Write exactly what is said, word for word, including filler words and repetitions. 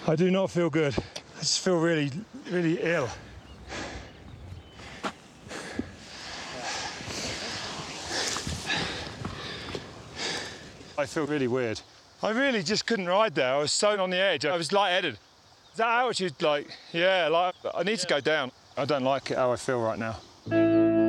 I do not feel good. I just feel really, really ill. I feel really weird. I really just couldn't ride there. I was so on the edge. I was lightheaded. That altitude, like, yeah, like, I need to go down. I don't like how I feel right now.